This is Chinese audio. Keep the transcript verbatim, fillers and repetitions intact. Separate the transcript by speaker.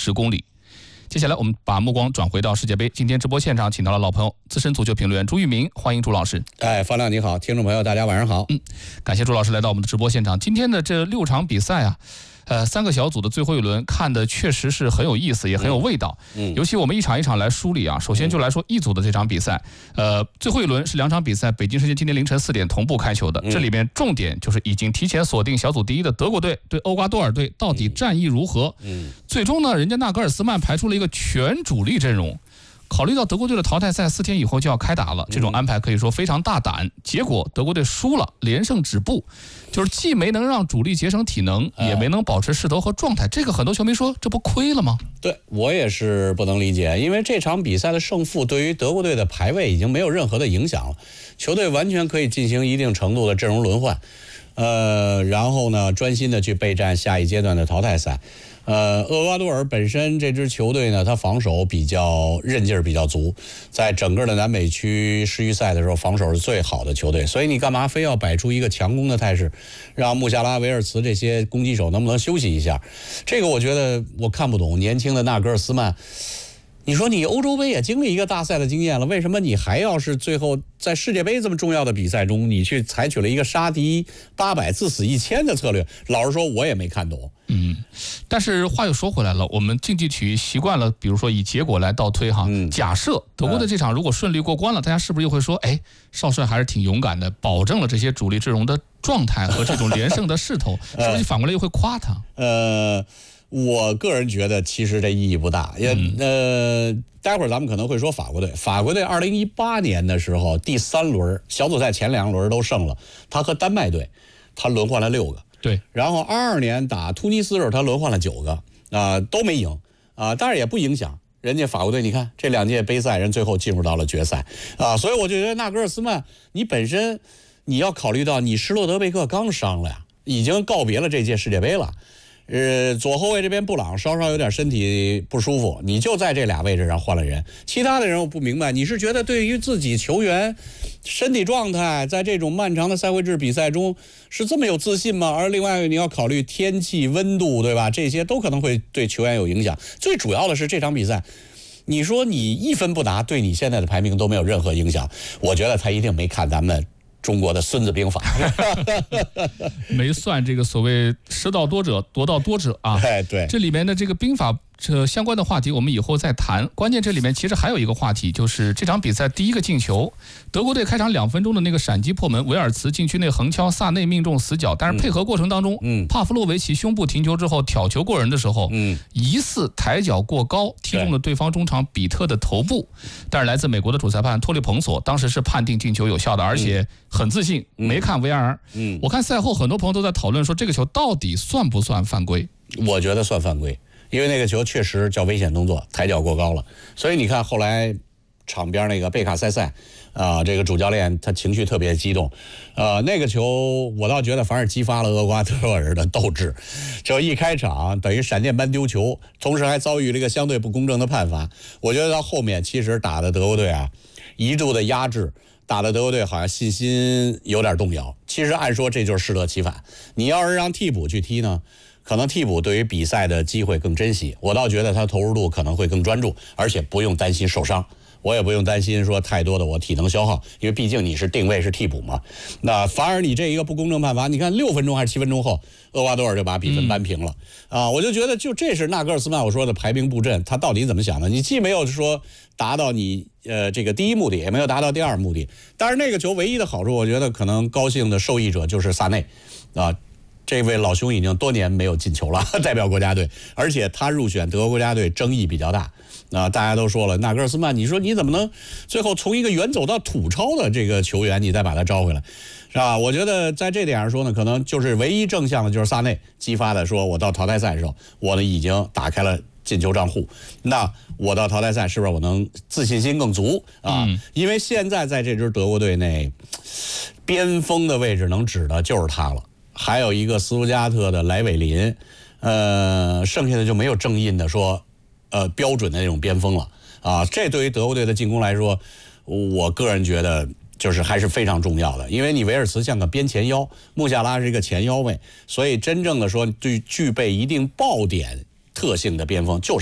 Speaker 1: 十公里。接下来我们把目光转回到世界杯，今天直播现场请到了老朋友资深足球评论员朱玉明，欢迎朱老师。
Speaker 2: 哎，方亮你好，听众朋友大家晚上好。
Speaker 1: 嗯，感谢朱老师来到我们的直播现场。今天的这六场比赛啊，呃，三个小组的最后一轮看的确实是很有意思，也很有味道。嗯，尤其我们一场一场来梳理啊。首先就来说一组的这场比赛，呃，最后一轮是两场比赛，北京时间今天凌晨四点同步开球的。这里面重点就是已经提前锁定小组第一的德国队对厄瓜多尔队到底战意如何？嗯，最终呢，人家纳格尔斯曼排出了一个全主力阵容。考虑到德国队的淘汰赛四天以后就要开打了，这种安排可以说非常大胆。结果德国队输了，连胜止步，就是既没能让主力节省体能，也没能保持势头和状态。这个很多球迷说，这不亏了吗？
Speaker 2: 对，我也是不能理解，因为这场比赛的胜负对于德国队的排位已经没有任何的影响了，球队完全可以进行一定程度的阵容轮换，呃，然后呢，专心的去备战下一阶段的淘汰赛。呃，厄瓜多尔本身这支球队呢，他防守比较韧劲儿比较足，在整个的南美区世预赛的时候，防守是最好的球队。所以你干嘛非要摆出一个强攻的态势，让穆夏拉、维尔茨这些攻击手能不能休息一下？这个我觉得我看不懂。年轻的纳格尔斯曼，你说你欧洲杯也经历一个大赛的经验了，为什么你还要是最后在世界杯这么重要的比赛中，你去采取了一个杀敌八百自死一千的策略？老实说，我也没看懂。
Speaker 1: 嗯，但是话又说回来了，我们竞技体育习惯了，比如说以结果来倒推哈。嗯、假设德国的这场如果顺利过关了，大家是不是又会说，哎，少帅还是挺勇敢的，保证了这些主力阵容的状态和这种连胜的势头，是不是反过来又会夸他？
Speaker 2: 呃，我个人觉得其实这意义不大，也、嗯、呃，待会儿咱们可能会说法国队，法国队二零一八年的时候第三轮小组赛前两轮都胜了，他和丹麦队，他轮换了六个。
Speaker 1: 对，
Speaker 2: 然后二二年打突尼斯的时候，他轮换了九个啊、呃，都没赢啊、呃，但是也不影响人家法国队。你看这两届杯赛，人最后进入到了决赛啊，所以我就觉得纳格尔斯曼，你本身你要考虑到你施洛德贝克刚伤了呀，已经告别了这届世界杯了。呃，左后卫这边布朗稍稍有点身体不舒服，你就在这俩位置上换了人，其他的人我不明白，你是觉得对于自己球员身体状态在这种漫长的赛会制比赛中是这么有自信吗？而另外你要考虑天气、温度，对吧？这些都可能会对球员有影响。最主要的是这场比赛，你说你一分不拿，对你现在的排名都没有任何影响。我觉得他一定没看咱们中国的孙子兵法
Speaker 1: 没算这个所谓失道多者夺道多者啊。
Speaker 2: 哎，对，
Speaker 1: 这里面的这个兵法这相关的话题我们以后再谈。关键这里面其实还有一个话题，就是这场比赛第一个进球，德国队开场两分钟的那个闪击破门，维尔茨禁区内横敲，萨内命中死角，但是配合过程当中，嗯，帕夫洛维奇胸部停球之后挑球过人的时候，嗯，疑似抬脚过高踢中了对方中场比特的头部，但是来自美国的主裁判托利彭索当时是判定进球有效的，而且很自信，没看 V R。嗯，我看赛后很多朋友都在讨论说这个球到底算不算犯规？
Speaker 2: 我觉得算犯规。因为那个球确实叫危险动作，抬脚过高了，所以你看后来场边那个贝卡塞塞啊、呃，这个主教练他情绪特别激动，呃，那个球我倒觉得反而激发了厄瓜多尔的斗志，就一开场等于闪电般丢球，同时还遭遇了一个相对不公正的判罚。我觉得到后面其实打的德国队啊，一度的压制。打的德国队好像信心有点动摇，其实按说这就是适得其反。你要是让替补去踢呢，可能替补对于比赛的机会更珍惜，我倒觉得他投入度可能会更专注，而且不用担心受伤，我也不用担心说太多的我体能消耗，因为毕竟你是定位是替补嘛。那反而你这一个不公正判罚，你看六分钟还是七分钟后，厄瓜多尔就把比分扳平了、嗯、啊！我就觉得就这是纳格尔斯曼我说的排兵布阵，他到底怎么想的？你既没有说达到你呃这个第一目的，也没有达到第二目的，但是那个球唯一的好处，我觉得可能高兴的受益者就是萨内啊。这位老兄已经多年没有进球了，代表国家队，而且他入选德国国家队争议比较大。啊，大家都说了，纳格尔斯曼，你说你怎么能最后从一个远走到土超的这个球员，你再把他招回来，是吧？我觉得在这点上说呢，可能就是唯一正向的就是萨内激发的，说我到淘汰赛的时候，我呢已经打开了进球账户，那我到淘汰赛是不是我能自信心更足啊？嗯、因为现在在这支德国队内，边锋的位置能指的就是他了。还有一个斯图加特的莱韦林，呃，剩下的就没有正印的说，呃，标准的那种边锋了啊。这对于德国队的进攻来说，我个人觉得就是还是非常重要的，因为你维尔茨像个边前腰，穆夏拉是一个前腰位，所以真正的说，对具备一定爆点特性的边锋就是。